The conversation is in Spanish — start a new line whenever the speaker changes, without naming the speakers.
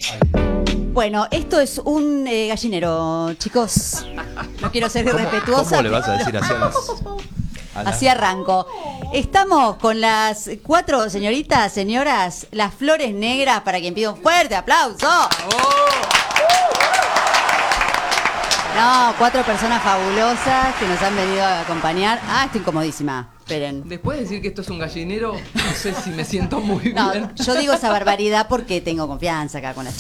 Bueno, esto es un gallinero, chicos. No quiero ser irrespetuosa.
¿Cómo le vas a decir así a las...
Así arranco. Estamos con las 4 señoritas, señoras, las flores negras, para quien pida un fuerte aplauso. No, 4 personas fabulosas que nos han venido a acompañar. Estoy incomodísima. Esperen.
Después de decir que esto es un gallinero, no sé si me siento muy
No,
bien.
yo digo esa barbaridad porque tengo confianza acá con las